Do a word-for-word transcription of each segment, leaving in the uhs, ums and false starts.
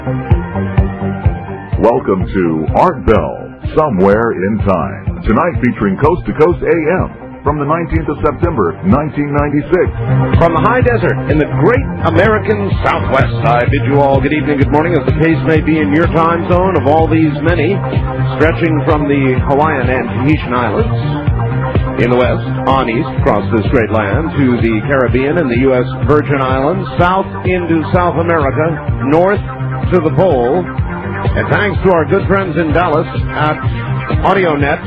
Welcome to Art Bell, Somewhere in Time. Tonight featuring Coast to Coast A M from the nineteenth of September, nineteen ninety-six. From the high desert in the great American Southwest, I bid you all good evening, good morning, as the case may be in your time zone of all these many, stretching from the Hawaiian and Tahitian Islands in the west, on east, across this great land, to the Caribbean and the U S Virgin Islands, south into South America, north to the pole, and thanks to our good friends in Dallas at AudioNet,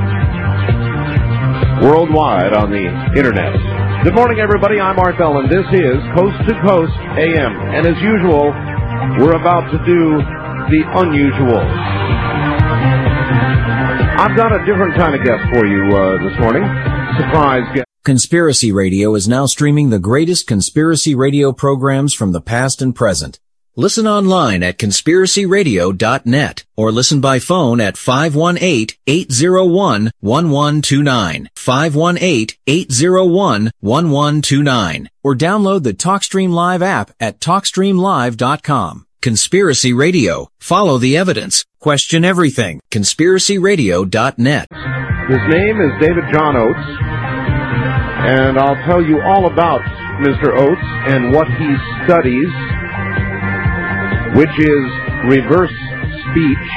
worldwide on the internet. Good morning, everybody. I'm Art Bell, and this is Coast to Coast A M. And as usual, we're about to do the unusual. I've got a different kind of guest for you uh, this morning. Surprise guest. Conspiracy Radio is now streaming the greatest conspiracy radio programs from the past and present. Listen online at conspiracy radio dot net or listen by phone at five one eight, eight zero one, one one two nine, five one eight, eight zero one, one one two nine, or download the TalkStream Live app at talk stream live dot com. Conspiracy Radio. Follow the evidence. Question everything. conspiracy radio dot net. His name is David John Oates, and I'll tell you all about Mister Oates and what he studies, which is reverse speech,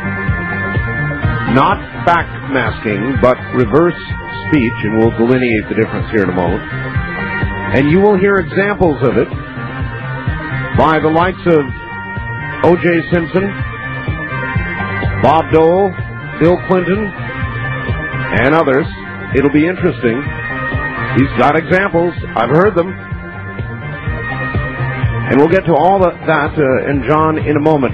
not backmasking, but reverse speech, and we'll delineate the difference here in a moment. And you will hear examples of it by the likes of O J Simpson, Bob Dole, Bill Clinton, and others. It'll be interesting. He's got examples. I've heard them. And we'll get to all of that uh, and John in a moment.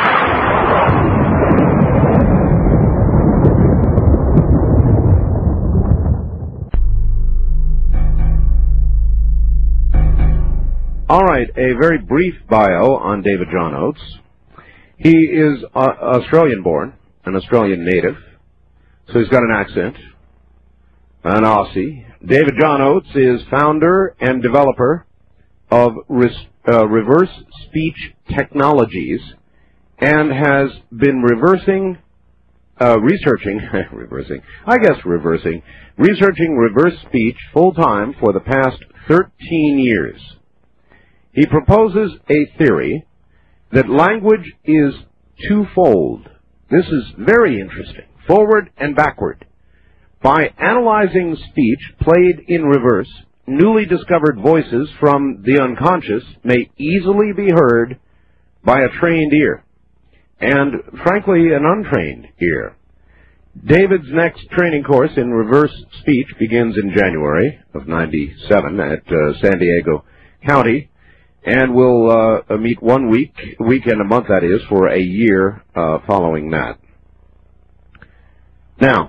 All right, a very brief bio on David John Oates. He is uh, Australian-born, an Australian native, so he's got an accent, an Aussie. David John Oates is founder and developer of Res- uh, reverse speech technologies and has been reversing, uh, researching, reversing, I guess reversing, researching reverse speech full-time for the past thirteen years. He proposes a theory that language is twofold. This is very interesting, forward and backward. By analyzing speech played in reverse, newly discovered voices from the unconscious may easily be heard by a trained ear, and frankly, an untrained ear. David's next training course in reverse speech begins in January of ninety-seven at uh, San Diego County, and will uh, meet one week, week and a month, that is, for a year uh, following that. Now,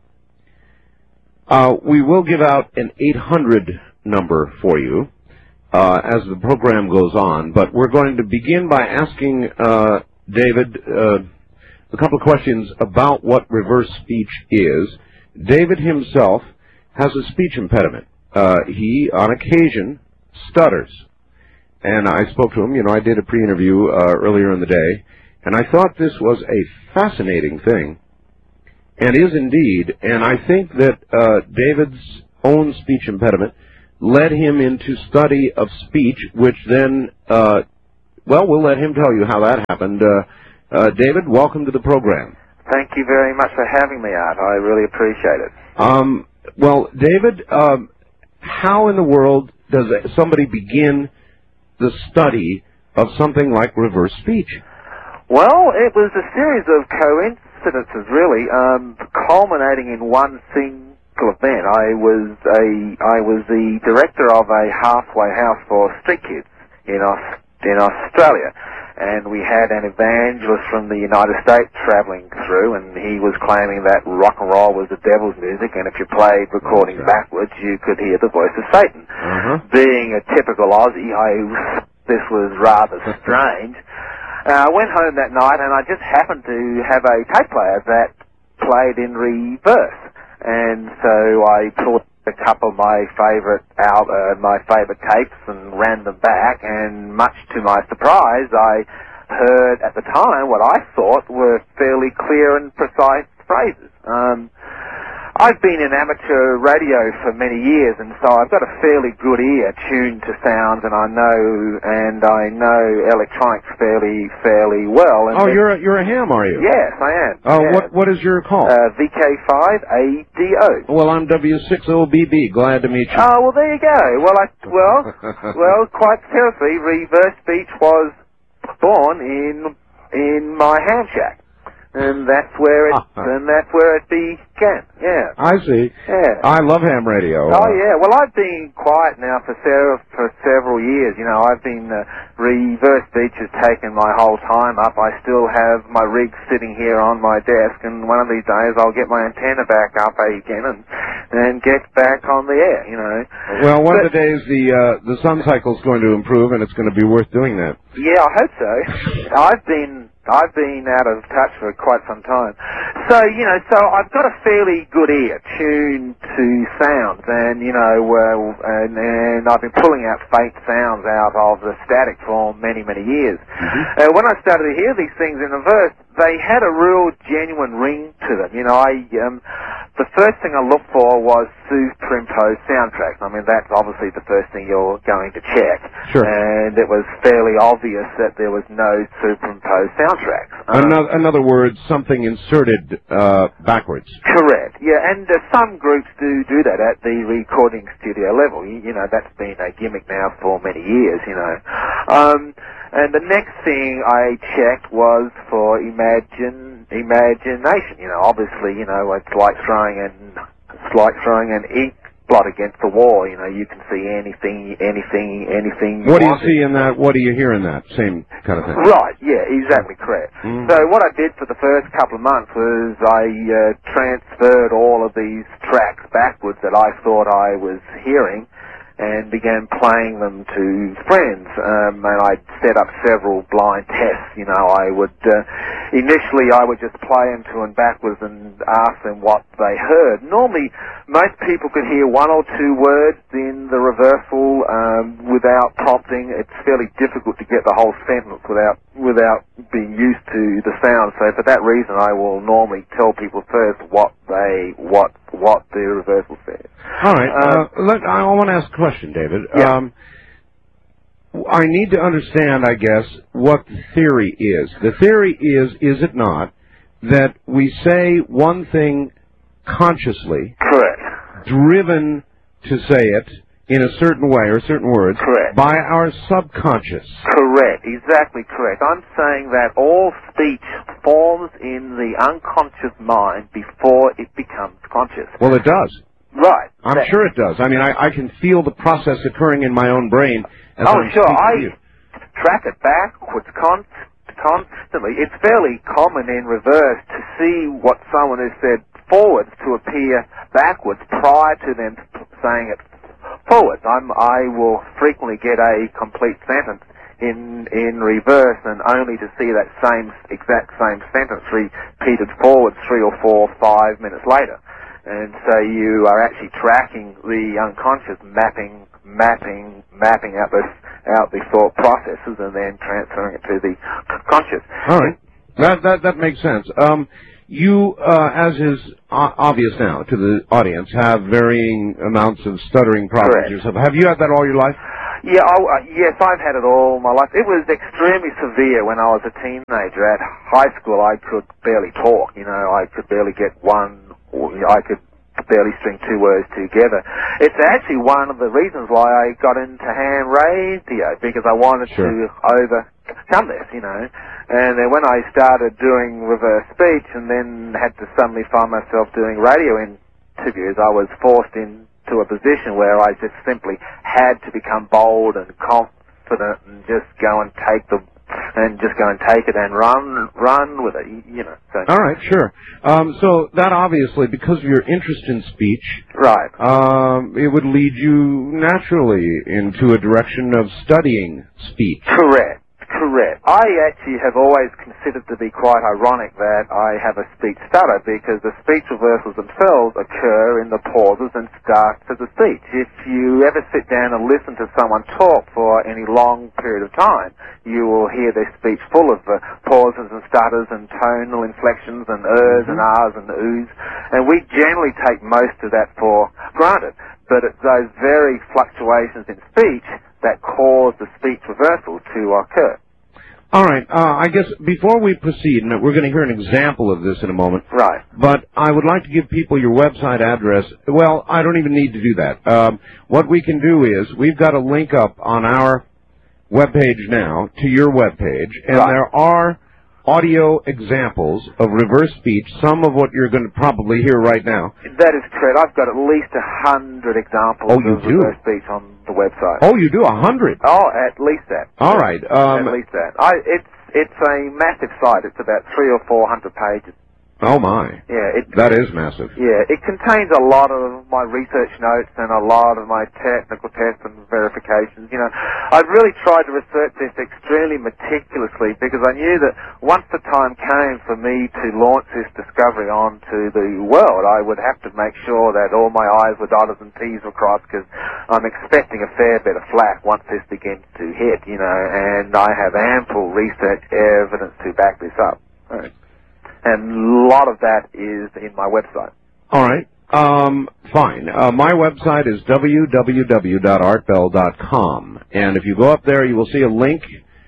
uh, we will give out an eight hundred number for you uh, as the program goes on, but we're going to begin by asking uh, David uh, a couple of questions about what reverse speech is. David himself has a speech impediment. Uh, he, on occasion, stutters. And I spoke to him, you know, I did a pre-interview uh, earlier in the day, and I thought this was a fascinating thing, and is indeed, and I think that uh, David's own speech impediment led him into study of speech, which then, uh, well, we'll let him tell you how that happened. Uh, uh, David, welcome to the program. Thank you very much for having me, Art. I really appreciate it. Um, well, David, um, how in the world does somebody begin the study of something like reverse speech? Well, it was a series of coincidences, really, um, culminating in one single event. I was a I was the director of a halfway house for street kids in Aus- in Australia, and we had an evangelist from the United States traveling through, and he was claiming that rock and roll was the devil's music, and if you played recording backwards, you could hear the voice of Satan. Uh-huh. Being a typical Aussie, I this was rather strange. Uh, I went home that night, and I just happened to have a tape player that played in reverse, and so I pulled a couple of my favorite out, uh, my favorite tapes and ran them back, and much to my surprise, I heard at the time what I thought were fairly clear and precise phrases. Um, I've been in amateur radio for many years, and so I've got a fairly good ear tuned to sounds, and I know and I know electronics fairly fairly well. And oh, you're a, you're a ham, are you? Yes, I am. Oh, yeah. what what is your call? Uh, V K five A D O. Well, I'm W six O B B. Glad to meet you. Oh, well, there you go. Well, I well well quite seriously, Reverse Speech was born in in my ham shack. And that's where it, and that's where it began. Yeah. I see. Yeah. I love ham radio. Oh yeah. Well, I've been quiet now for several for several years. You know, I've been uh, Reverse Speech has taken my whole time up. I still have my rig sitting here on my desk, and one of these days I'll get my antenna back up again and and get back on the air. You know. Well, one but, of the days the uh, the sun cycle's going to improve, and it's going to be worth doing that. Yeah, I hope so. I've been. I've been out of touch for quite some time. So, you know, so I've got a fairly good ear tuned to sounds, and, you know, uh, and, and I've been pulling out faint sounds out of the static for many, many years. Mm-hmm. Uh, when I started to hear these things in reverse, they had a real genuine ring to them. You know, I, um, the first thing I looked for was superimposed soundtracks. I mean, that's obviously the first thing you're going to check. Sure. And it was fairly obvious that there was no superimposed soundtracks. Um, in, other, in other words, something inserted uh, backwards. Correct. Yeah, and uh, some groups do do that at the recording studio level. You, you know, that's been a gimmick now for many years, you know. Um, and the next thing I checked was for imagine imagination. You know, obviously, you know, it's like throwing an it's like throwing an ink blot against the wall. You know, you can see anything, anything, anything. What do you see in that? What do you hear in that? Same kind of thing. Right. Yeah. Exactly correct. Mm. So what I did for the first couple of months was I uh, transferred all of these tracks backwards that I thought I was hearing, and began playing them to friends. Um, and I'd set up several blind tests. You know, I would, uh, initially I would just play them to and backwards and ask them what they heard. Normally, most people could hear one or two words in the reversal um, without prompting. It's fairly difficult to get the whole sentence without without being used to the sound. So for that reason, I will normally tell people first what they, what, what the reversal says. All right. Uh, uh, let, I want to ask a question, David. Yeah. Um, I need to understand, I guess, what the theory is. The theory is, is it not, that we say one thing consciously, correct, driven to say it in a certain way or certain words, correct, by our subconscious. Correct, exactly correct. I'm saying that all speech forms in the unconscious mind before it becomes conscious. Well, it does. Right. I'm that, sure it does. I mean, I, I can feel the process occurring in my own brain. As oh, I'm sure. I you. track it backwards con- constantly. It's fairly common in reverse to see what someone has said forwards to appear backwards prior to them saying it forwards. I'm, I will frequently get a complete sentence in in reverse, and only to see that same exact same sentence repeated forwards three or four, five minutes later. And so you are actually tracking the unconscious, mapping, mapping, mapping out the out the thought processes, and then transferring it to the conscious. All right, that that that makes sense. Um, you, uh, as is obvious now to the audience, have varying amounts of stuttering problems yourself. Have you had that all your life? Yeah, oh, uh, yes, I've had it all my life. It was extremely severe when I was a teenager. At high school, I could barely talk. You know, I could barely get one. I could barely string two words together. It's actually one of the reasons why I got into ham radio, because I wanted sure. to overcome this, you know. And then when I started doing reverse speech and then had to suddenly find myself doing radio interviews, I was forced into a position where I just simply had to become bold and confident and just go and take the and just go and take it and run run with it, you know. So. All right, sure. Um, so that obviously, because of your interest in speech, right, um, it would lead you naturally into a direction of studying speech. Correct. Correct. Correct. I actually have always considered to be quite ironic that I have a speech stutter because the speech reversals themselves occur in the pauses and starts of the speech. If you ever sit down and listen to someone talk for any long period of time, you will hear their speech full of uh, pauses and stutters and tonal inflections and ers mm-hmm. and ahs and oohs, and we generally take most of that for granted. But it's those very fluctuations in speech that cause the speech reversal to occur. All right. Uh, I guess before we proceed, and we're going to hear an example of this in a moment. Right. But I would like to give people your website address. Well, I don't even need to do that. Um, what we can do is we've got a link up on our webpage now to your webpage, and right. there are audio examples of reverse speech, some of what you're going to probably hear right now. That is correct. I've got at least a hundred examples oh, you of do? reverse speech on the website. Oh, you do? A hundred? Oh, at least that. All right. Um, at least that. I, it's it's a massive site. It's about three or four hundred pages. Oh, my. Yeah, it, that is massive. Yeah, it contains a lot of my research notes and a lot of my technical tests and verifications. You know, I've really tried to research this extremely meticulously because I knew that once the time came for me to launch this discovery onto the world, I would have to make sure that all my I's were dotted and T's were crossed because I'm expecting a fair bit of flack once this begins to hit, you know, and I have ample research evidence to back this up. Right. And a lot of that is in my website. All right. Um, fine. Uh, my website is w w w dot art bell dot com. And if you go up there, you will see a link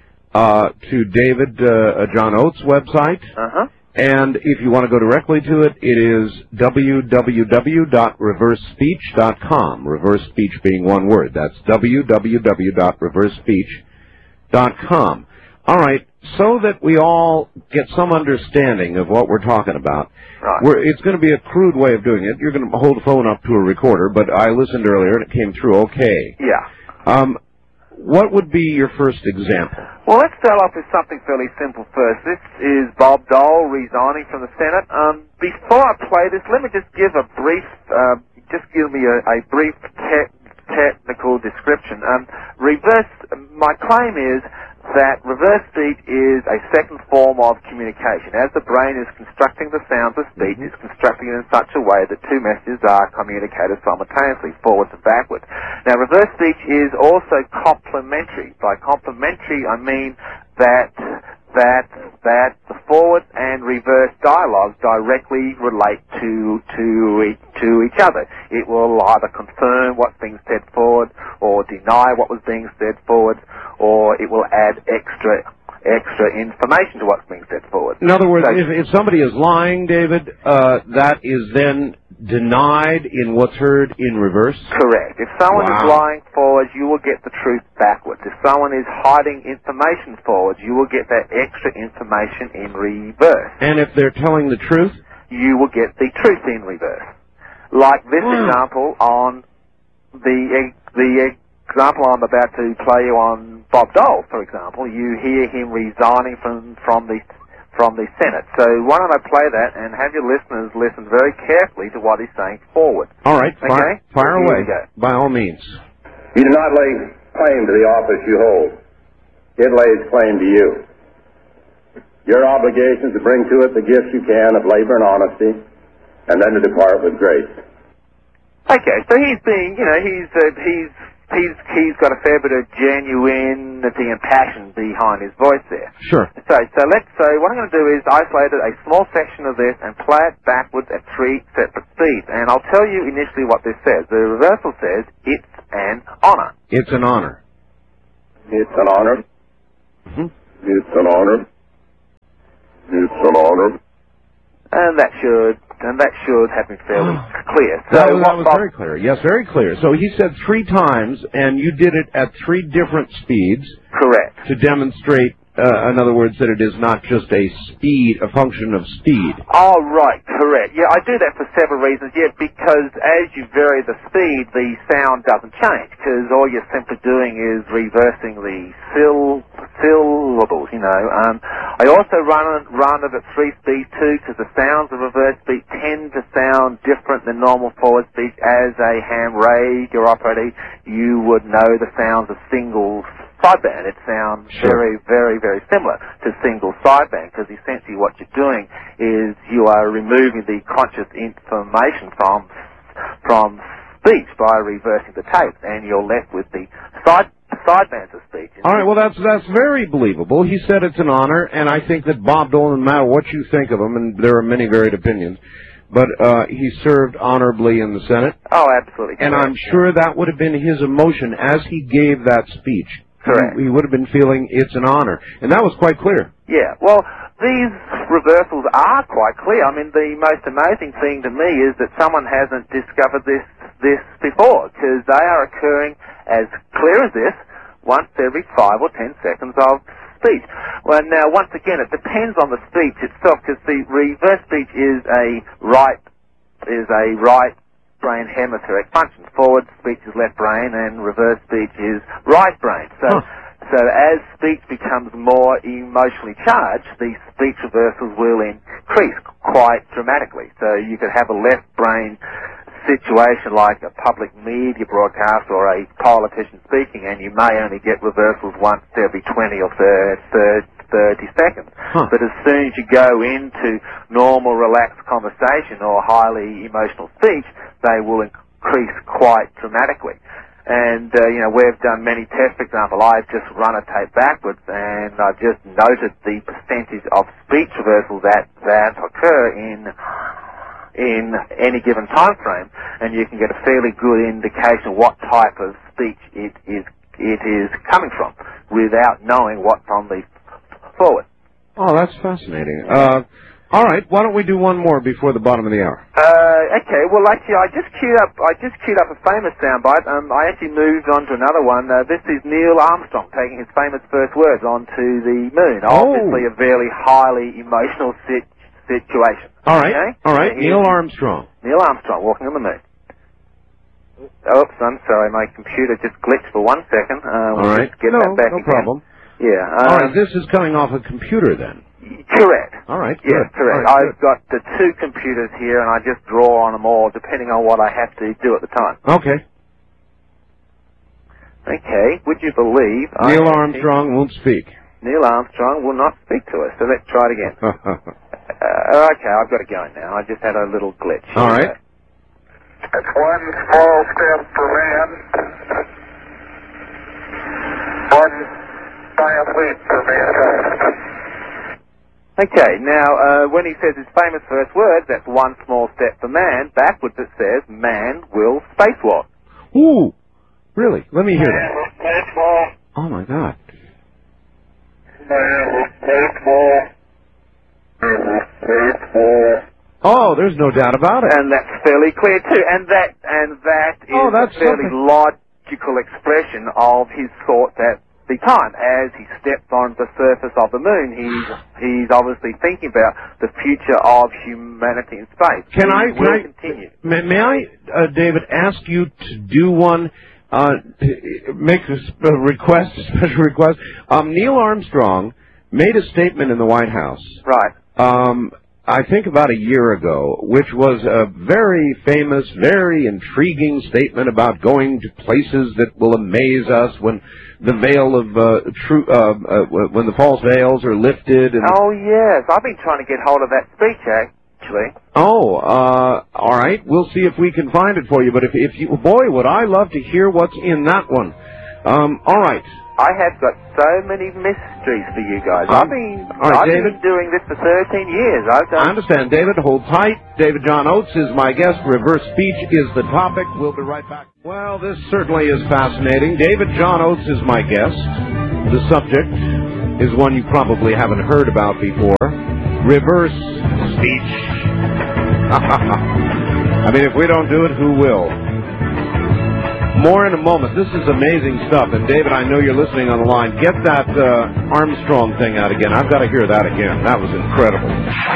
uh, to David uh, John Oates' website. Uh-huh. And if you want to go directly to it, it is w w w dot reverse speech dot com. Reverse speech being one word. That's w w w dot reverse speech dot com. All right. So that we all get some understanding of what we're talking about, right. we're, it's going to be a crude way of doing it. You're going to hold the phone up to a recorder, but I listened earlier and it came through okay. Yeah. Um, what would be your first example? Well, let's start off with something fairly simple first. This is Bob Dole resigning from the Senate. Um, before I play this, let me just give a brief, uh, just give me a, a brief te- technical description. Um, reverse, my claim is that reverse speech is a second form of communication. As the brain is constructing the sounds of speech, mm-hmm. it's constructing it in such a way that two messages are communicated simultaneously, forwards and backwards. Now, reverse speech is also complementary. By complementary, I mean that that that the forward and reverse dialogues directly relate to to to each other. It will either confirm what's being said forward, or deny what was being said forward, or it will add extra extra information to what's being said forward. In other words, so, if, if somebody is lying, David, uh, that is then denied in what's heard in reverse? Correct. If someone wow. is lying forward, you will get the truth backwards. If someone is hiding information forward, you will get that extra information in reverse. And if they're telling the truth? You will get the truth in reverse. Like this wow. example on the the example I'm about to play you on Bob Dole, for example. You hear him resigning from from the from the Senate. So why don't I play that and have your listeners listen very carefully to what he's saying forward. All right, okay? fire, fire away, by all means. You do not lay claim to the office you hold. It lays claim to you. Your obligation is to bring to it the gifts you can of labor and honesty, and then to depart with grace. Okay, so he's being, you know, he's uh, he's he's he's got a fair bit of genuinity and passion behind his voice there. Sure. So so let's so what I'm going to do is isolate a small section of this and play it backwards at three separate speeds, and I'll tell you initially what this says. The reversal says it's an honor. It's an honor. It's an honor. Mm-hmm. It's an honor. It's an honor. And that should and that should have been fairly clear. So that was, that what was Bob, very clear. Yes, very clear. So he said three times, and you did it at three different speeds. Correct. To demonstrate, uh, in other words, that it is not just a speed, a function of speed. Oh, right, correct. Yeah, I do that for several reasons. Yeah, because as you vary the speed, the sound doesn't change, because all you're simply doing is reversing the syll syllables, you know. Um, I also run, run it at three speed too, because the sounds of reverse speech tend to sound different than normal forward speech. As a ham radio operator, you would know the sounds of single sideband. It sounds Sure. very, very, very similar to single sideband, because essentially what you're doing is you are removing the conscious information from from speech by reversing the tape, and you're left with the side sidebands of speech. All right, well, that's that's very believable. He said it's an honor, and I think that Bob Dole, no matter what you think of him, and there are many varied opinions, but uh, he served honorably in the Senate. Oh, absolutely. And correct. I'm sure that would have been his emotion as he gave that speech. Correct. He, he would have been feeling it's an honor. And that was quite clear. Yeah, well, these reversals are quite clear. I mean, the most amazing thing to me is that someone hasn't discovered this this before, because they are occurring as clear as this once every five or ten seconds of speech. Well, now, once again, it depends on the speech itself, because the reverse speech is a right is a right brain hemispheric function. Forward speech is left brain, and reverse speech is right brain. So. Huh. So as speech becomes more emotionally charged, the speech reversals will increase quite dramatically. So you could have a left brain situation like a public media broadcast or a politician speaking, and you may only get reversals once every twenty or thirty seconds. Huh. But as soon as you go into normal, relaxed conversation or highly emotional speech, they will increase quite dramatically. And, uh, you know, we've done many tests. For example, I've just run a tape backwards, and I've just noted the percentage of speech reversals that, that occur in in any given time frame, and you can get a fairly good indication what type of speech it is it is coming from without knowing what's on the forward. Oh, that's fascinating. Uh, all right, why don't we do one more before the bottom of the hour? Uh, okay, well, actually, I just queued up. I just queued up a famous soundbite. Um, I actually moved on to another one. Uh, this is Neil Armstrong taking his famous first words onto the moon. Oh. Obviously, a very highly emotional sit- situation. All right, Okay? all right. So Neil here's Armstrong. Neil Armstrong walking on the moon. Oops, I'm sorry, my computer just glitched for one second. Uh, we'll All right, just get no, that back no again. problem. Yeah. Um, All right, this is coming off a computer then. Correct. All right, Yes, good. correct. All right, I've got the two computers here, and I just draw on them all, depending on what I have to do at the time. Okay. Okay, would you believe... Neil I Armstrong won't speak. Neil Armstrong will not speak to us, so let's try it again. uh, okay, I've got it going now. I just had a little glitch. All right. It's one small step for man, one giant leap for mankind. Okay, now, uh, when he says his famous first words, that's one small step for man. Backwards it says, man will spacewalk. Ooh, really? Let me hear that. Oh, my God. Oh, there's no doubt about it. And that's fairly clear too. And that and that is Oh, that's a fairly something. logical expression of his thoughts at the time. As he stepped on the surface of the moon, he's he's obviously thinking about the future of humanity in space. Can He I, can will I, continue. may, may I, uh, David, ask you to do one, uh, make a, sp- a request, a special request? Um, Neil Armstrong made a statement in the White House, Right. um, I think about a year ago, which was a very famous, very intriguing statement about going to places that will amaze us when the veil of uh, true, uh, uh, when the false veils are lifted. And Oh yes, I've been trying to get hold of that speech actually. oh, uh, all right, we'll see if we can find it for you. But if, if you, boy, would I love to hear what's in that one. Um, all right. I have got so many mysteries for you guys. Um, I've been all right, I've David. been doing this for thirteen years. I've I done understand, David. Hold tight. David John Oates is my guest. Reverse speech is the topic. We'll be right back. Well, this certainly is fascinating. David John Oates is my guest. The subject is one you probably haven't heard about before. Reverse speech. I mean, if we don't do it, who will? More in a moment. This is amazing stuff. And, David, I know you're listening on the line. Get that uh, Armstrong thing out again. I've got to hear that again. That was incredible.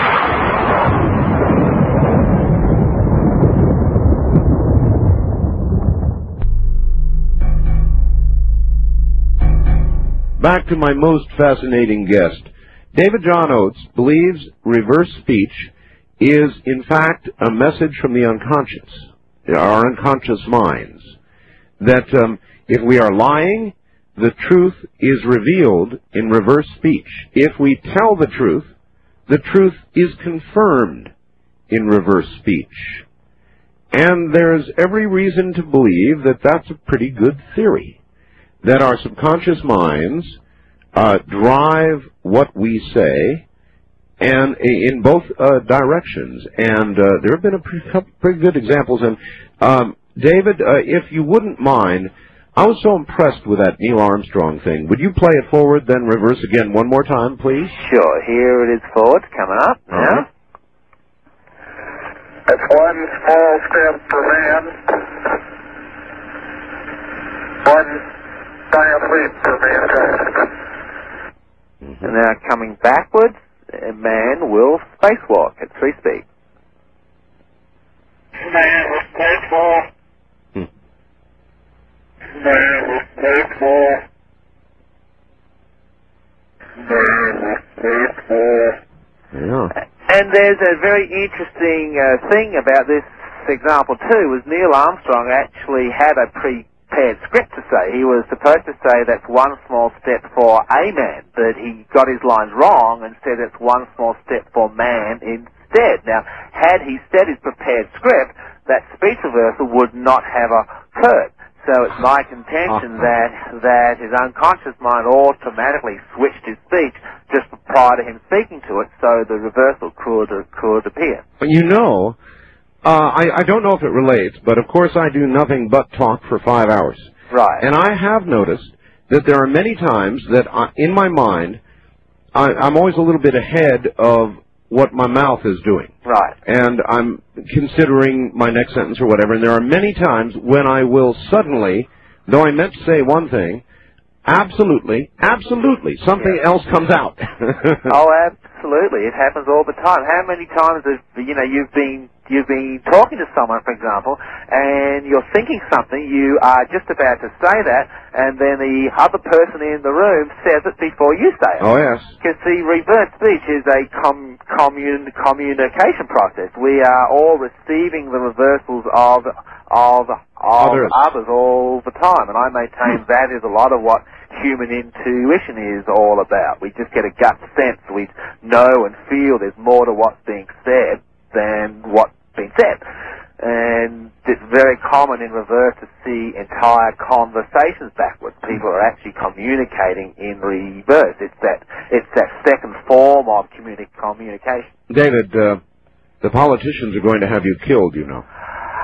Back to my most fascinating guest. David John Oates believes reverse speech is, in fact, a message from the unconscious, our unconscious minds. That um, if we are lying, the truth is revealed in reverse speech. If we tell the truth, the truth is confirmed in reverse speech. And there's every reason to believe that that's a pretty good theory, that our subconscious minds uh, drive what we say, and in both uh, directions. And uh, there have been a pretty, pretty good examples. And um, David, uh, if you wouldn't mind, I was so impressed with that Neil Armstrong thing. Would you play it forward, then reverse again one more time, please? Sure. Here it is forward, coming up now. Right. It's one small step for man, one giant leap for mankind. Mm-hmm. And now coming backwards, man will spacewalk at three speed. Man will spacewalk. Hmm. Man will spacewalk. Man will spacewalk. Yeah. And there's a very interesting uh, thing about this example too, was Neil Armstrong actually had a prepared script to say. He was supposed to say that's one small step for a man, but he got his lines wrong and said it's one small step for man instead. Now, had he said his prepared script, that speech reversal would not have occurred. So it's my contention that that his unconscious mind automatically switched his speech just prior to him speaking to it, so the reversal could could appear. You know, uh, I, I don't know if it relates, but of course I do nothing but talk for five hours. Right. And I have noticed that there are many times that I, in my mind, I, I'm always a little bit ahead of what my mouth is doing. Right. And I'm considering my next sentence or whatever, and there are many times when I will suddenly, though I meant to say one thing, absolutely, absolutely, something yeah. else comes out. Oh, absolutely. It happens all the time. How many times have, you know, you've been you've been talking to someone, for example, and you're thinking something, you are just about to say that, and then the other person in the room says it before you say it. Oh, yes. Because the reverse speech is a com- commun- communication process. We are all receiving the reversals of of, of others. others all the time, and I maintain that is a lot of what human intuition is all about. We just get a gut sense. We know and feel there's more to what's being said than what's being said. And it's very common in reverse to see entire conversations backwards. People are actually communicating in reverse. It's that it's that second form of communi- communication. David, uh, the politicians are going to have you killed, you know.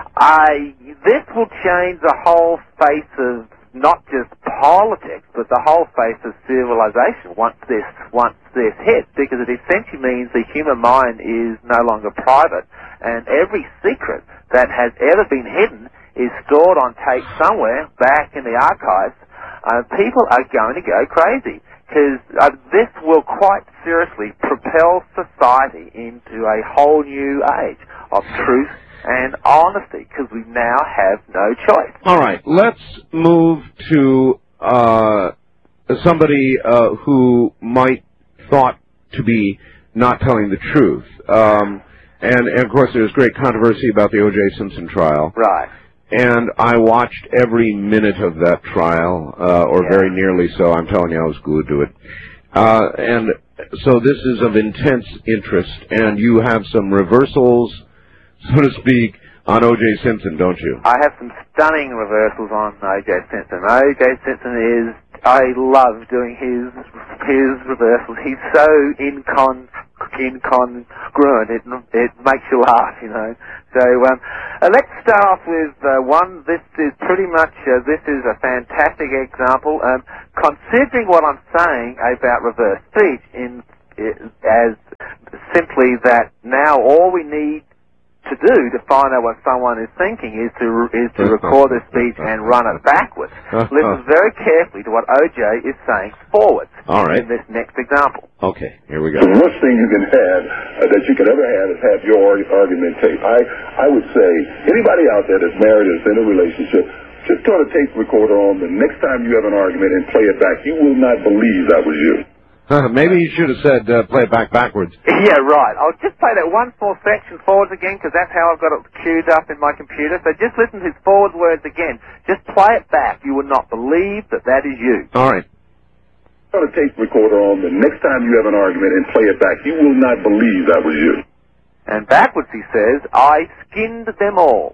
I this will change the whole face of not just politics, but the whole face of civilization once this once this hits, because it essentially means the human mind is no longer private, and every secret that has ever been hidden is stored on tape somewhere back in the archives. Uh, people are going to go crazy, because uh, this will quite seriously propel society into a whole new age of truth and honesty, because we now have no choice. All right, let's move to uh, somebody uh, who might thought to be not telling the truth. Um, and, and, of course, there's great controversy about the O J Simpson trial. Right. And I watched every minute of that trial, uh, or yeah. very nearly so. I'm telling you, I was glued to it. Uh, and so this is of intense interest, and you have some reversals, so to speak, on O J Simpson, don't you? I have some stunning reversals on O J Simpson. O J Simpson is, I love doing his his reversals. He's so incon incongruent. It it makes you laugh, you know. So um, uh, let's start off with uh, one. This is pretty much uh, this is a fantastic example. Um, considering what I'm saying about reverse speech, in as simply that now all we need to do to find out what someone is thinking is to is to record the speech and run it backwards. Listen very carefully to what O J is saying forwards. All right. In this next example. Okay, here we go. The worst thing you can have, uh, that you could ever have, is have your argument tape. I, I would say, anybody out there that's married or is in a relationship, just turn a tape recorder on the next time you have an argument and play it back. You will not believe that was you. Maybe you should have said uh, play it back backwards. Yeah, right. I'll just play that one small section forwards again, because that's how I've got it queued up in my computer. So just listen to his forward words again. Just play it back. You will not believe that that is you. All right. Put a tape recorder on the next time you have an argument and play it back. You will not believe that was you. And backwards he says, I skinned them all.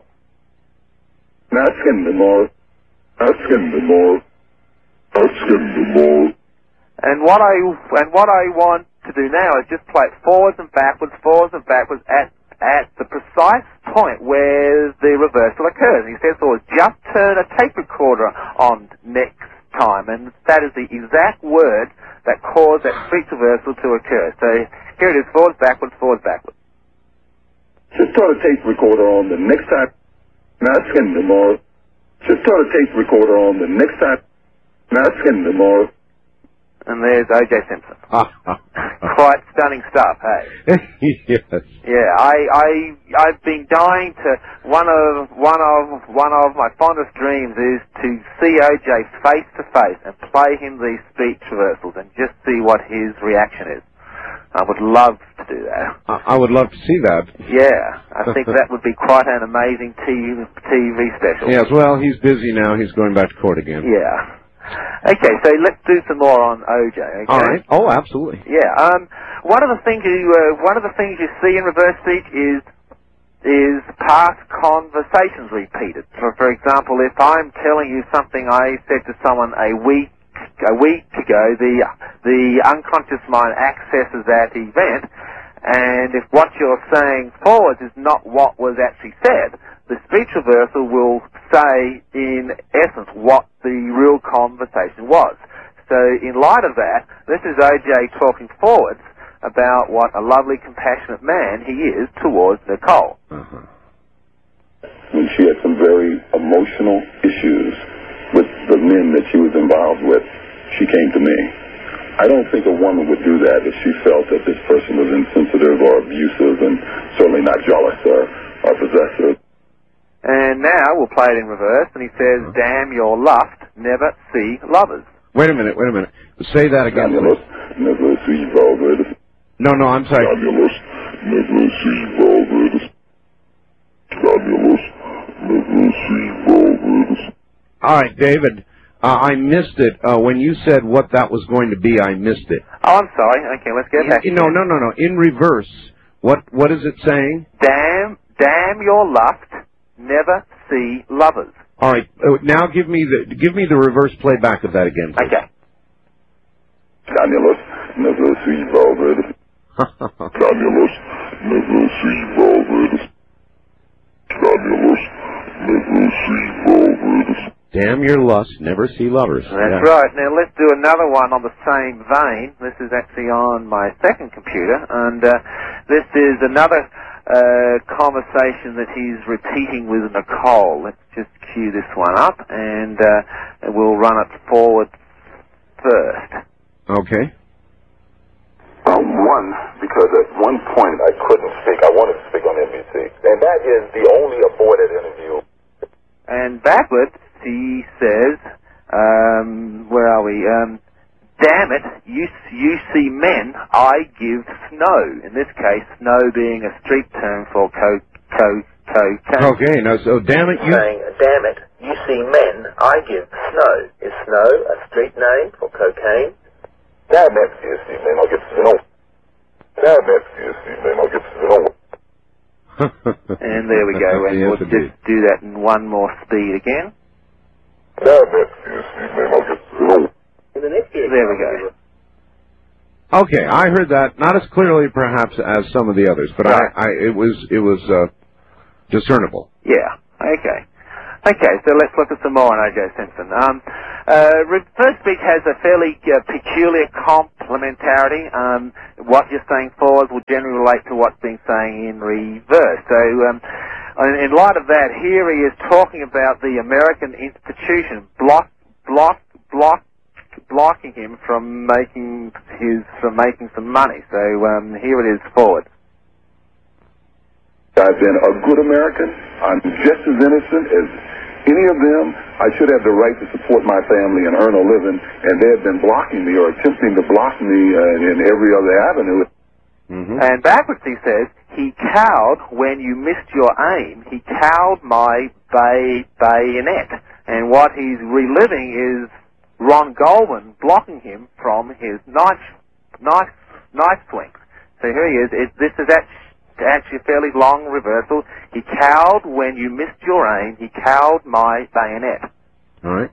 I skinned them all. I skinned them all. I skinned them all. And what I and what I want to do now is just play it forwards and backwards, forwards and backwards at at the precise point where the reversal occurs. And he says, "So just turn a tape recorder on next time," and that is the exact word that caused that speech reversal to occur. So here it is: forwards, backwards, forwards, backwards. Just turn a tape recorder on the next time. I skinned them all. Just turn a tape recorder on the next time. I skinned them all. And there's O J Simpson. Quite stunning stuff, hey? Yes. Yeah, I, I, I've been dying to, one of, one of, one of my fondest dreams is to see O J face to face and play him these speech reversals and just see what his reaction is. I would love to do that. I would love to see that. Yeah, I think that would be quite an amazing T V special. Yes, well, he's busy now. He's going back to court again. Yeah. Okay, so let's do some more on O J. Okay? All right. Oh, absolutely. Yeah. Um. One of the things you uh, one of the things you see in reverse speech is is past conversations repeated. For for example, if I'm telling you something I said to someone a week a week ago, the the unconscious mind accesses that event, and if what you're saying forwards is not what was actually said, the speech reversal will say, in essence, what the real conversation was. So in light of that, this is O J talking forwards about what a lovely, compassionate man he is towards Nicole. Uh-huh. When she had some very emotional issues with the men that she was involved with, she came to me. I don't think a woman would do that if she felt that this person was insensitive or abusive and certainly not jealous or, or possessive. And now we'll play it in reverse, and he says, uh-huh. Damn your lust, never see lovers. Wait a minute, wait a minute. Say that again, Fabulous, never see lovers. No, no, I'm sorry. Fabulous, never see lovers. Fabulous, never see lovers. All right, David, uh, I missed it. Uh, when you said what that was going to be, I missed it. Oh, I'm sorry. Okay, let's get back. In, no, no, no, no. In reverse, what what is it saying? Damn, damn your lust, never see lovers. All right, uh, now give me the give me the reverse playback of that again, please. Okay. Fabulous, never see lovers. Fabulous, never see lovers. Fabulous, never see lovers. Damn your lust, never see lovers. That's yeah. right. Now let's do another one on the same vein. This is actually on my second computer, and uh, this is another uh, conversation that he's repeating with Nicole. Let's just cue this one up, and uh, we'll run it forward first. Okay. Um, one, because at one point I couldn't speak. I wanted to speak on N B C, and that is the only aborted interview. And backwards, he says, um, where are we? Um, damn it, you you see men, I give snow. In this case, snow being a street term for co co cocaine. Okay, now so damn it, you. Saying, damn it, you see men, I give snow. Is snow a street name for cocaine? Damn it, you see men, I'll get snow. Damn it, you see men, I'll get snow. And there we go, and yes, we'll just do that in one more speed again. Damn it, you see men, I'll get snow. There we go. Okay, I heard that, not as clearly perhaps as some of the others, but right. I, I it was it was uh, discernible. Yeah. Okay. Okay, so let's look at some more on O J Simpson. Um, uh, reverse speech has a fairly uh, peculiar complementarity. Um, what you're saying forward will generally relate to what's being saying in reverse. So, um, in light of that, here he is talking about the American institution block, block, block, blocking him from making his from making some money. So, um, here it is forward. I've been a good American. I'm just as innocent as any of them, I should have the right to support my family and earn a living, and they have been blocking me or attempting to block me uh, in every other avenue. Mm-hmm. And backwards he says, he cowed when you missed your aim. He cowed my bay bayonet. And what he's reliving is Ron Goldman blocking him from his knife, knife, knife swings. So here he is. It, this is actually, actually a fairly long reversal. He cowed when you missed your aim. He cowed my bayonet. All right.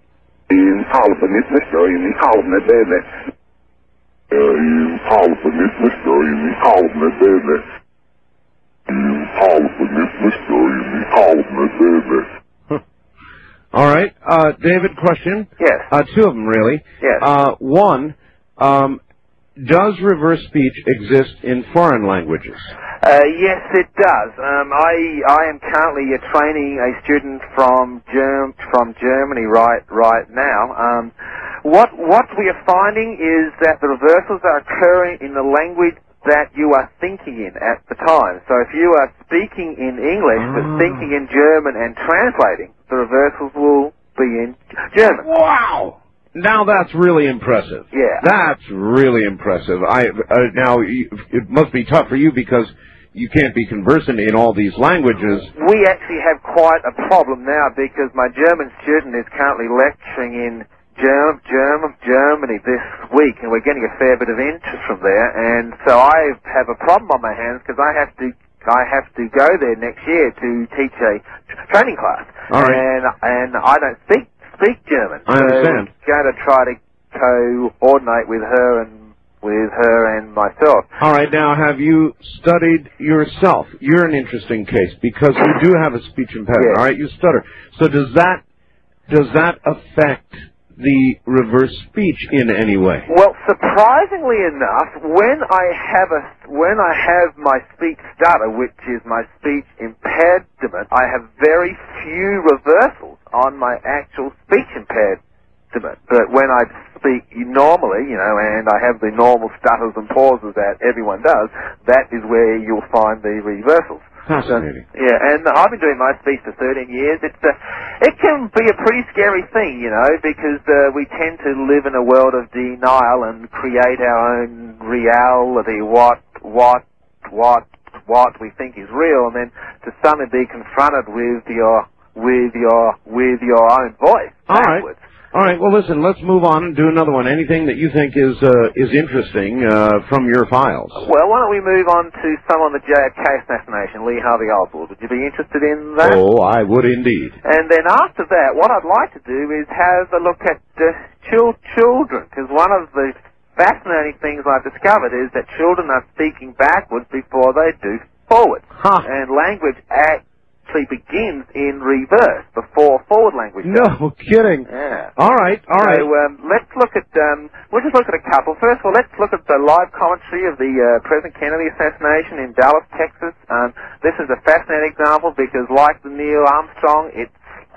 All right, uh, David, question? Yes. Uh, two of them, really. Yes. Uh, one, um, does reverse speech exist in foreign languages? Uh, yes, it does. Um, I I am currently uh, training a student from Germ from Germany right right now. Um, what what we are finding is that the reversals are occurring in the language that you are thinking in at the time. So if you are speaking in English Ah. but thinking in German and translating, the reversals will be in German. Wow! Now that's really impressive. Yeah. That's really impressive. I uh, now you, it must be tough for you because you can't be conversant in all these languages. We actually have quite a problem now because my German student is currently lecturing in Germ, Germ, Germany this week, and we're getting a fair bit of interest from there. And so I have a problem on my hands because I have to I have to go there next year to teach a training class. All right. And and I don't speak speak German. I understand. So I'm going to try to coordinate with her and with her and myself. All right, now have you studied yourself? You're an interesting case because you do have a speech impediment. Yes. All right, you stutter. So does that does that affect the reverse speech in any way? Well, surprisingly enough, when I have a when I have my speech stutter, which is my speech impediment, I have very few reversals on my actual speech impediment. But when I speak normally, you know, and I have the normal stutters and pauses that everyone does, that is where you'll find the reversals. Fascinating. So, yeah, and I've been doing my speech for thirteen years. It's a, it can be a pretty scary thing, you know, because uh, we tend to live in a world of denial and create our own reality, what, what, what, what we think is real, and then to suddenly be confronted with your, with your, with your own voice. All right. backwards. All right, well, listen, let's move on and do another one. Anything that you think is uh, is interesting uh, from your files? Well, why don't we move on to some on the J F K assassination, Lee Harvey Oswald. Would you be interested in that? Oh, I would indeed. And then after that, what I'd like to do is have a look at uh, chil- children, because one of the fascinating things I've discovered is that children are speaking backwards before they do forward. Huh. And language actually begins in reverse before forward language does. No kidding. Yeah. All right, all right. So um, let's look at, um, we'll just look at a couple. First of all, let's look at the live commentary of the uh, President Kennedy assassination in Dallas, Texas. Um, this is a fascinating example because like the Neil Armstrong, it's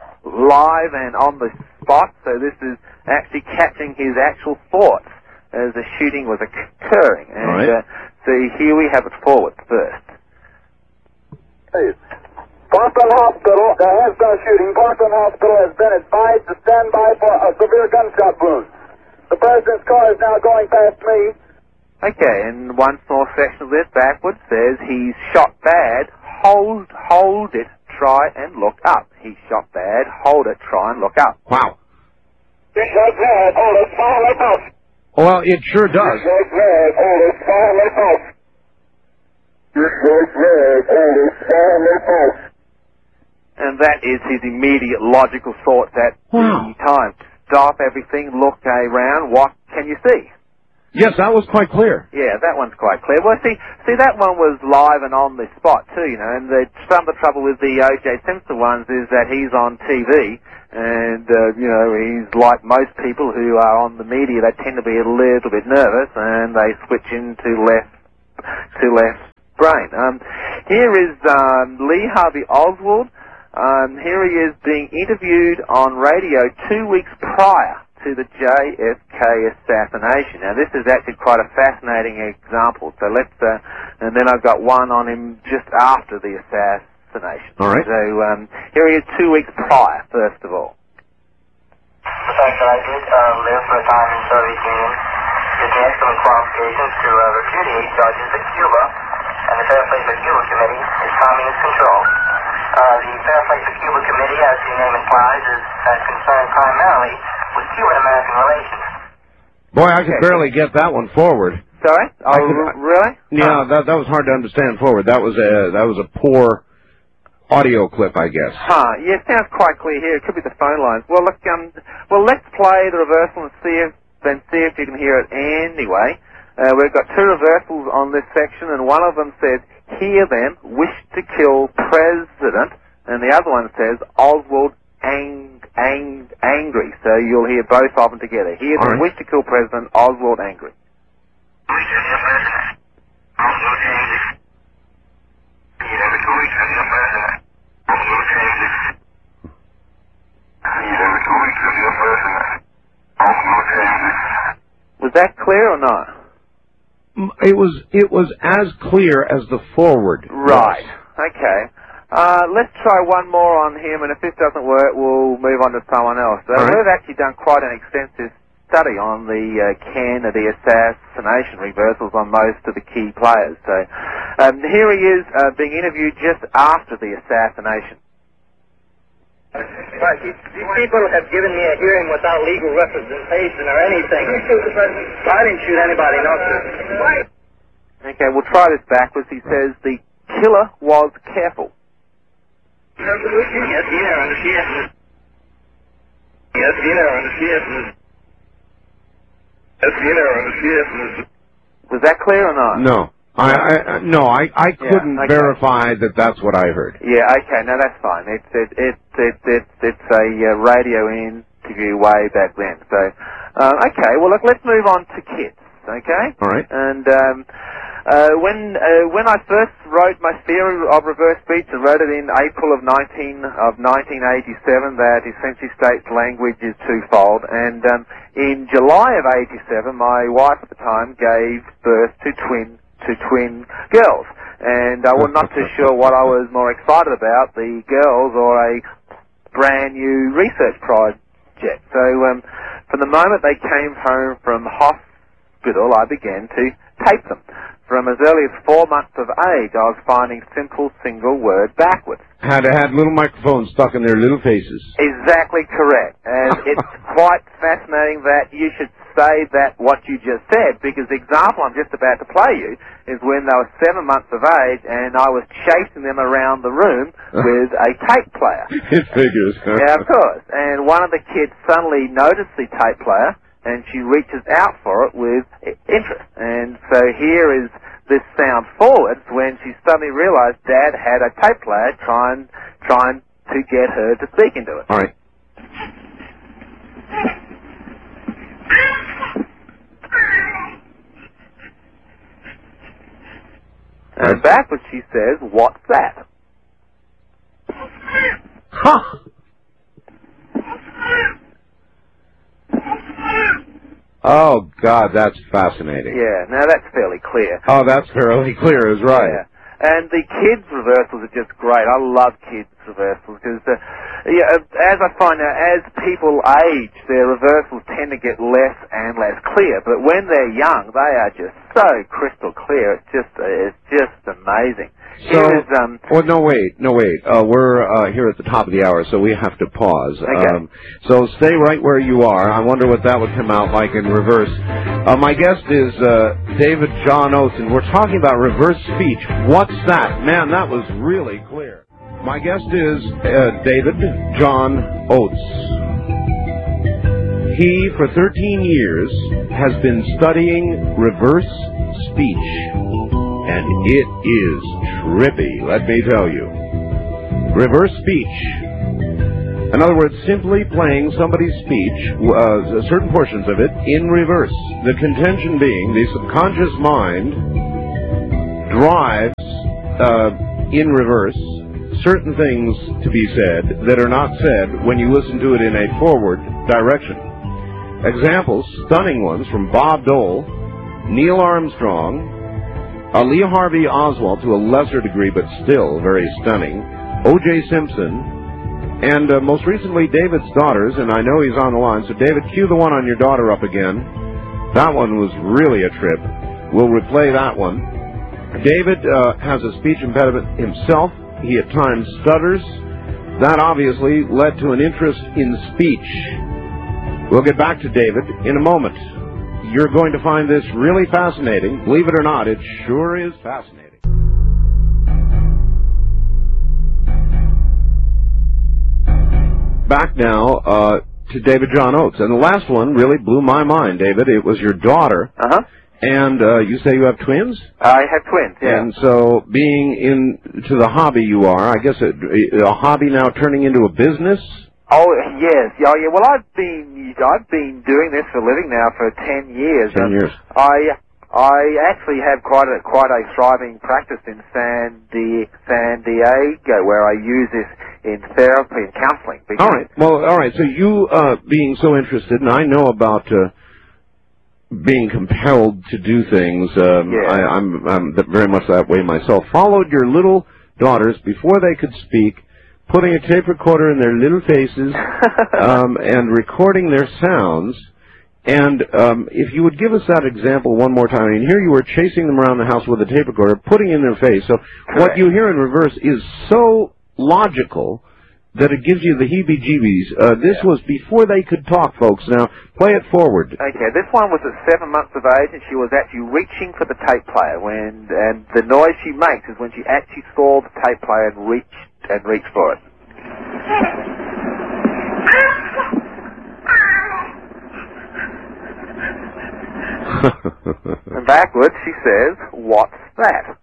live and on the spot, so this is actually catching his actual thoughts as the shooting was occurring. And all right. uh, so here we have it forward first. Hey. Parkland Hospital, there has been a shooting. Parkland Hospital has been advised to stand by for a severe gunshot wound. The President's car is now going past me. Okay, and one small section of this backwards says he's shot bad, hold, hold it, try and look up. He's shot bad, hold it, try and look up. Wow. He's shot bad, hold it, try and look up. Well, it sure does. He's shot bad, hold it, try and look up. He's shot bad, hold it, try and look up. And that is his immediate logical thought at Wow. the time. Stop everything, look around, what can you see? Yes, that was quite clear. Yeah, that one's quite clear. Well, see, see, that one was live and on the spot too, you know. And the, some of the trouble with the O J Simpson ones is that he's on T V, and uh, you know, he's like most people who are on the media. They tend to be a little bit nervous, and they switch into left to left brain. Um, here is um, Lee Harvey Oswald. Um, here he is being interviewed on radio two weeks prior to the J F K assassination. Now, this is actually quite a fascinating example. So let's, uh, and then I've got one on him just after the assass- assassination. All right. So um, here he is two weeks prior, first of all. The fact that I did uh, live for a time in the Soviet Union gives me excellent qualifications to uh, repudiate charges that Cuba and the Fair Play for Cuba Committee is communist control. Uh, the Fair Play for Cuba Committee, as the name implies, is uh, concerned primarily with Cuban-American relations. Boy, I could barely get that one forward. Sorry? Oh, could, really? Yeah, that that was hard to understand forward. That was a that was a poor audio clip, I guess. Huh? Yeah, it sounds quite clear here. It could be the phone lines. Well, look, um, well, let's play the reversal and see if then see if you can hear it anyway. Uh, we've got two reversals on this section, and one of them says, "Hear them wish to kill president," and the other one says, "Oswald ang ang angry." So you'll hear both of them together. Hear them right. wish to kill president, Oswald angry. Was that clear or not? It was it was as clear as the forward. Right. Was. Okay. Uh, let's try one more on him, and if this doesn't work, we'll move on to someone else. Uh, right. We've actually done quite an extensive study on the uh, Kennedy assassination reversals on most of the key players. So um, here he is uh, being interviewed just after the assassination. Right, these, these people have given me a hearing without legal representation or anything. I didn't shoot anybody, no, sir. Okay, we'll try this backwards. He says the killer was careful. Yes, yes, yes. Yes, yes, yes. Was that clear or not? No. I, I no, I, I couldn't yeah, okay. verify that that's what I heard. Yeah, okay, no, that's fine. It's it it it, it it's a uh, radio interview way back then. So, uh, okay, well look, let's move on to kits. Okay. All right. And um, uh, when uh, when I first wrote my theory of reverse speech, I wrote it in April of nineteen of nineteen eighty-seven. That essentially states language is twofold. And um, in July of eighty-seven, my wife at the time gave birth to twin. to twin girls, and I was not too sure what I was more excited about, the girls or a brand new research project. So um, from the moment they came home from hospital, I began to tape them. From as early as four months of age, I was finding simple single word backwards. Had had little microphones stuck in their little faces. Exactly correct. And it's quite fascinating that you should say that what you just said, because the example I'm just about to play you is when they were seven months of age and I was chasing them around the room with a tape player. It figures. Yeah, of course. And one of the kids suddenly noticed the tape player and she reaches out for it with interest. And so here is this sound forwards when she suddenly realized Dad had a tape player trying, trying to get her to speak into it. All right. And backwards she says, "What's that?" Huh. Oh, God, that's fascinating. Yeah, now that's fairly clear. Oh, that's fairly clear, is right. Yeah. And the kids' reversals are just great. I love kids' reversals because, uh, yeah, as I find out, as people age, their reversals tend to get less and less clear. But when they're young, they are just so crystal clear. It's just, uh, it's just amazing. So, Here is, um, well, no, wait, no, wait. Uh, we're uh, here at the top of the hour, so we have to pause. Okay. Um, so stay right where you are. I wonder what that would come out like in reverse. Uh, my guest is uh, David John Oates, and we're talking about reverse speech. What's that? Man, that was really clear. My guest is uh, David John Oates. He, for thirteen years, has been studying reverse speech. And it is trippy, let me tell you. Reverse speech. In other words, simply playing somebody's speech, uh, certain portions of it, in reverse. The contention being the subconscious mind drives, uh, in reverse, certain things to be said that are not said when you listen to it in a forward direction. Examples, stunning ones, from Bob Dole, Neil Armstrong, Uh, Lee Harvey Oswald, to a lesser degree, but still very stunning. O J Simpson, and uh, most recently David's daughters, and I know he's on the line. So, David, cue the one on your daughter up again. That one was really a trip. We'll replay that one. David uh, has a speech impediment himself. He at times stutters. That obviously led to an interest in speech. We'll get back to David in a moment. You're going to find this really fascinating. Believe it or not, it sure is fascinating. Back now uh, to David John Oates. And the last one really blew my mind, David. It was your daughter. Uh-huh. And uh, you say you have twins? I have twins, yeah. And so being into the hobby you are, I guess a, a hobby now turning into a business? Oh, yes. Oh, yeah. Well, I've been I've been doing this for a living now for ten years. Ten years. I I actually have quite a quite a thriving practice in San, Di, San Diego, where I use this in therapy and counseling. All right. Well, all right. So you uh, being so interested, and I know about uh, being compelled to do things. Um, yeah. I, I'm, I'm very much that way myself. Followed your little daughters before they could speak, putting a tape recorder in their little faces um, and recording their sounds. And um, if you would give us that example one more time. I mean, here you were chasing them around the house with a tape recorder, putting in their face. So Correct. What you hear in reverse is so logical that it gives you the heebie-jeebies. Uh, this yeah. was before they could talk, folks. Now, play it forward. Okay, this one was at seven months of age, and she was actually reaching for the tape player. When and the noise she makes is when she actually saw the tape player and reached and reached for it. And backwards, she says, "What's that?"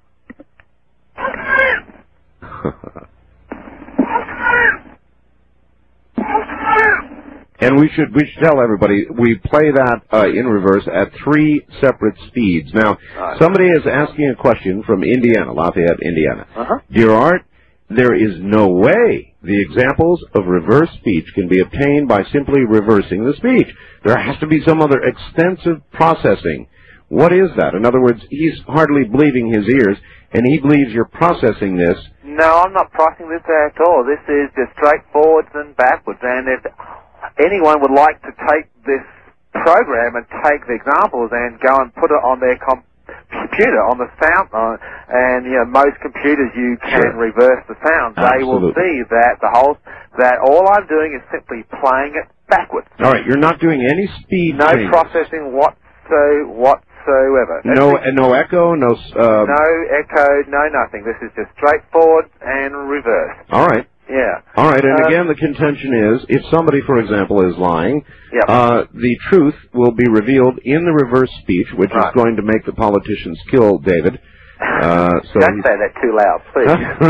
And we should we should tell everybody we play that uh, in reverse at three separate speeds. Now, right. Somebody is asking a question from Indiana, Lafayette, Indiana. Uh-huh. Dear Art, there is no way the examples of reverse speech can be obtained by simply reversing the speech. There has to be some other extensive processing. What is that? In other words, he's hardly believing his ears, and he believes you're processing this. No, I'm not processing this at all. This is just straightforwards and backwards. And if anyone would like to take this program and take the examples and go and put it on their com- computer, on the sound, uh, and you know most computers you can Sure. reverse the sound. They will see that the whole that all I'm doing is simply playing it backwards. All right, you're not doing any speed No changes. processing whatso whatsoever. No, uh, no echo, no. Uh, no echo, no nothing. This is just straightforward and reverse. All right. Yeah. All right, and Uh, again, the contention is, if somebody, for example, is lying, Yep. uh, the truth will be revealed in the reverse speech, which Right. is going to make the politicians kill David. Uh, so Don't he's- say that too loud, please.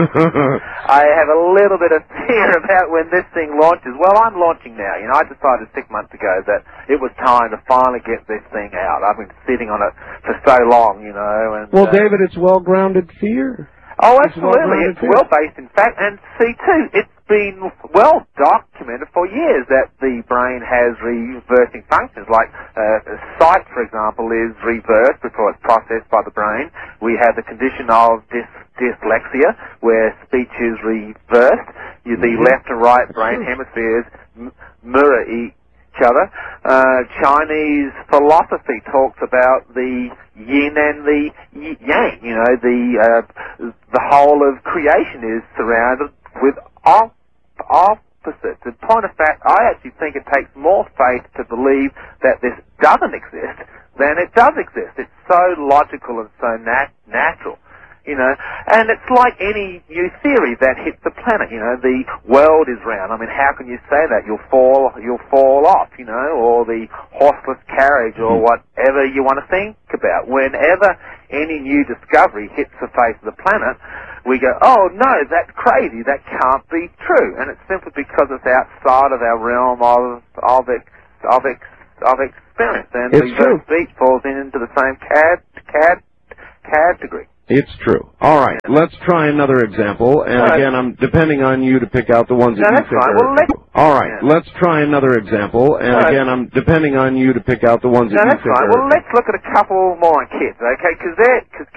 I have a little bit of fear about when this thing launches. Well, I'm launching now. You know, I decided six months ago that it was time to finally get this thing out. I've been sitting on it for so long, you know. And well, uh, David, it's well-grounded fear. Oh, It's absolutely. well-grounded It's fear. well-based in fact. And see, too, it's been well documented for years that the brain has reversing functions. Like uh, sight, for example, is reversed before it's processed by the brain. We have the condition of dys- dyslexia, where speech is reversed. You, the Mhm. left and right That's brain true. hemispheres m- mirror each other. Uh, Chinese philosophy talks about the yin and the y- yang. You know, the uh, the whole of creation is surrounded with op- opposites. In point of fact, I actually think it takes more faith to believe that this doesn't exist than it does exist. It's so logical and so nat- natural. You know, and it's like any new theory that hits the planet. You know, the world is round. I mean, how can you say that? You'll fall, you'll fall off. You know, or the horseless carriage, or whatever you want to think about. Whenever any new discovery hits the face of the planet, we go, "Oh no, that's crazy. That can't be true." And it's simply because it's outside of our realm of of ex, of ex, of experience. And It's the true. speech falls into the same cat cat category. It's true. All right, let's try another example. And Right. again, I'm depending on you to pick out the ones that No, you that's think fine. are. Well, let's- All right, Yeah. let's try another example. And Right. again, I'm depending on you to pick out the ones No, that you that's think fine. are. Well, let's look at a couple more on kids, okay? Because they're, cause